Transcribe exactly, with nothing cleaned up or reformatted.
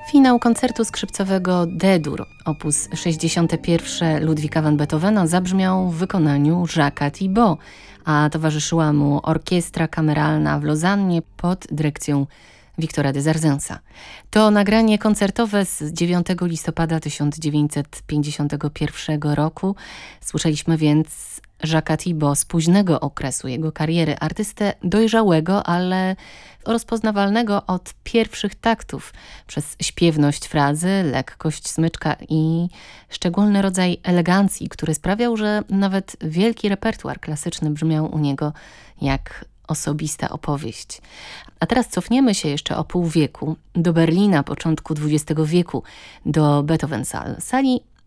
Finał koncertu skrzypcowego D-dur, opus sześćdziesiąte pierwsze Ludwika van Beethovena, zabrzmiał w wykonaniu Jacques'a Thibaud, a towarzyszyła mu orkiestra kameralna w Lozannie pod dyrekcją Wiktora de Zarzensa. To nagranie koncertowe z dziewiątego listopada tysiąc dziewięćset pięćdziesiątego pierwszego roku. Słyszeliśmy więc Jacques'a Thibaud z późnego okresu jego kariery, artystę dojrzałego, ale rozpoznawalnego od pierwszych taktów przez śpiewność frazy, lekkość smyczka i szczególny rodzaj elegancji, który sprawiał, że nawet wielki repertuar klasyczny brzmiał u niego jak osobista opowieść. A teraz cofniemy się jeszcze o pół wieku do Berlina początku dwudziestego wieku, do Beethoven Saal, sali